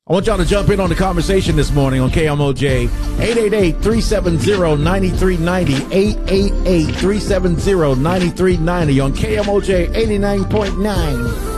I want y'all to jump in on the conversation this morning on KMOJ. 888-370-9390. 888-370-9390 on KMOJ 89.9.